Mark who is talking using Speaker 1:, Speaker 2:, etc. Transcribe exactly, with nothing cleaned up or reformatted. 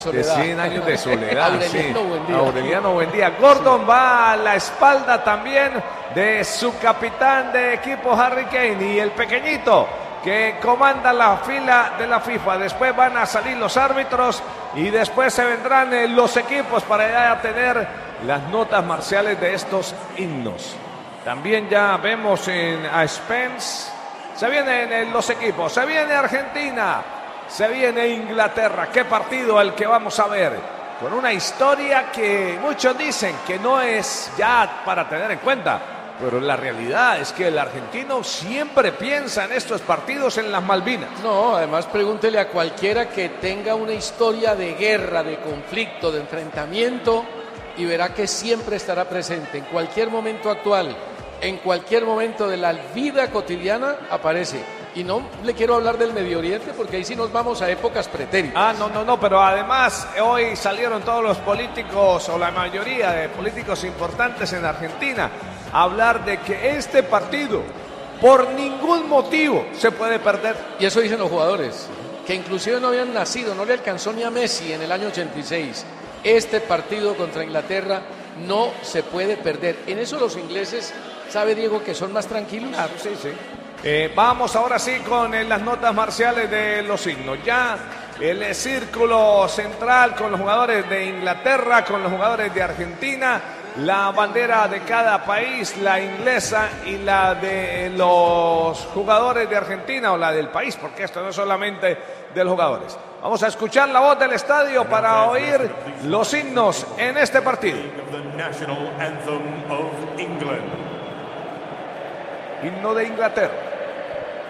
Speaker 1: De cien años de soledad.
Speaker 2: Aureliano
Speaker 1: sí.
Speaker 2: Buendía.
Speaker 1: Aureliano Buendía. Gordon sí. va a la espalda también de su capitán de equipo Harry Kane y el pequeñito que comanda la fila de la FIFA. Después van a salir los árbitros y después se vendrán los equipos para ya tener las notas marciales de estos himnos. También ya vemos en, a Spence. Se vienen los equipos. Se viene Argentina. Se viene Inglaterra. Qué partido el que vamos a ver. Con una historia que muchos dicen que no es ya para tener en cuenta. Pero la realidad es que el argentino siempre piensa en estos partidos en las Malvinas.
Speaker 2: No, además pregúntele a cualquiera que tenga una historia de guerra, de conflicto, de enfrentamiento y verá que siempre estará presente. En cualquier momento actual, en cualquier momento de la vida cotidiana aparece. Y no le quiero hablar del Medio Oriente porque ahí sí nos vamos a épocas pretéritas.
Speaker 1: Ah, no, no, no, pero además hoy salieron todos los políticos o la mayoría de políticos importantes en Argentina a hablar de que este partido por ningún motivo se puede perder.
Speaker 2: Y eso dicen los jugadores, que inclusive no habían nacido, no le alcanzó ni a Messi en el año ochenta y seis. Este partido contra Inglaterra no se puede perder. En eso los ingleses, ¿sabe Diego que son más tranquilos?
Speaker 1: Ah, sí, sí. Eh, vamos ahora sí con eh, las notas marciales de los himnos. Ya el eh, círculo central con los jugadores de Inglaterra, con los jugadores de Argentina, la bandera de cada país, la inglesa y la de los jugadores de Argentina o la del país, porque esto no es solamente de los jugadores. Vamos a escuchar la voz del estadio para oír los himnos en este partido. Himno de Inglaterra.